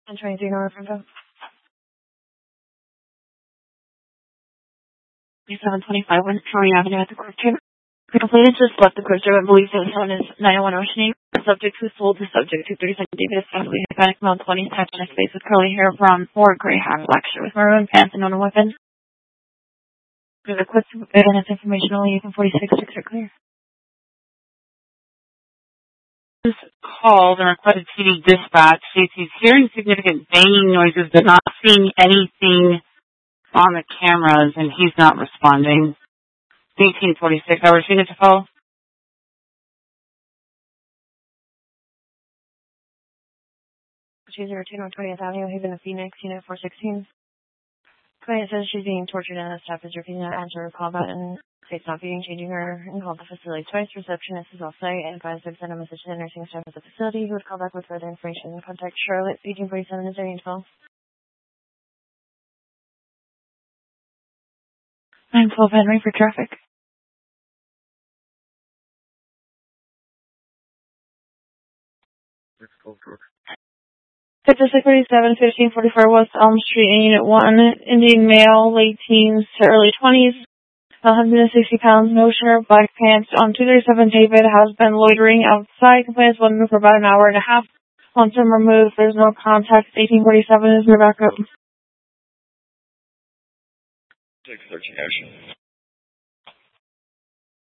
I'm trying to do another photo. 725 West Troy Avenue at the Court Chamber. The complainant just left the court chamber and believes that his son is 901 Ocean. The subject who sold the subject to 32nd David is possibly Hispanic, male 20s, tattooed on his face with curly hair, brown or gray hair, black shirt with maroon pants and on a weapon. There's a quick evidence information only using 46 are clear. This called and requested TV dispatch states he's hearing significant banging noises but not seeing anything on the cameras, and he's not responding. 1846. I received it to call. She's 02 North 20th Avenue, Haven of Phoenix, Unit 416. Client says she's being tortured and the staff is refusing to answer her call button. States not being changing her and called the facility twice. Receptionist is off site and advised to send a message to the nursing staff at the facility who would call back with further information. Contact Charlotte, 1847 is there info. 912 Henry for traffic. Let's go for 5647, 1544 West Elm Street in Unit 1. Indian male, late teens to early 20s. 160 pounds, no shirt, black pants. On 237 David has been loitering outside. Complaints been moved for about an hour and a half. Once I'm removed, there's no contact. 1847 is your backup. 613 Ocean.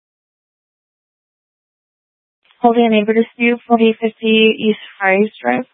Holding a neighbor dispute, 4850 East Fry's Drive.